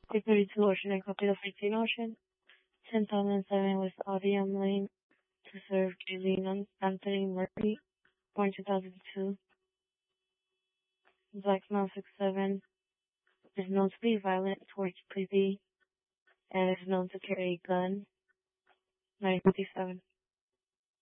332 Ocean and copy the 15 Ocean. 10,007 West Odium Lane to serve Julie Anthony Murphy, born 2002. Black 967 is known to be violent towards Privy and is known to carry a gun. 957.